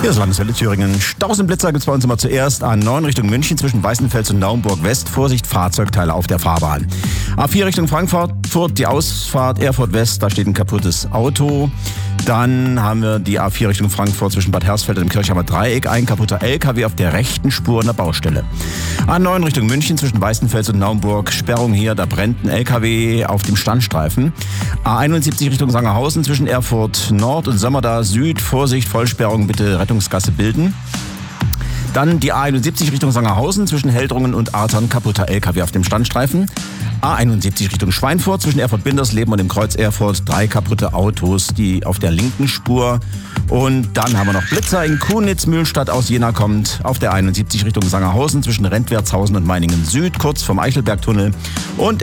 Hier ist Landeswelle Thüringen. Stausenblitzer gibt es bei uns immer zuerst. A9 Richtung München zwischen Weißenfels und Naumburg West. Vorsicht, Fahrzeugteile auf der Fahrbahn. A4 Richtung Frankfurt, die Ausfahrt Erfurt West, da steht ein kaputtes Auto. Dann haben wir die A4 Richtung Frankfurt zwischen Bad Hersfeld und dem Kirchheimer Dreieck. Ein kaputter LKW auf der rechten Spur in der Baustelle. A9 Richtung München zwischen Weißenfels und Naumburg. Sperrung hier, da brennt ein LKW auf dem Standstreifen. A71 Richtung Sangerhausen zwischen Erfurt Nord und Sömmerda Süd. Vorsicht, Vollsperrung, bitte Rettungsgasse bilden. Dann die A71 Richtung Sangerhausen zwischen Heldrungen und Artern, kaputter LKW auf dem Standstreifen. A71 Richtung Schweinfurt zwischen Erfurt-Bindersleben und dem Kreuz Erfurt, 3 kaputte Autos, die auf der linken Spur. Und dann haben wir noch Blitzer in Kunitz, Mühlstadt aus Jena kommt auf der 71 Richtung Sangerhausen zwischen Rentwertshausen und Meiningen Süd, kurz vom Eichelbergtunnel. Und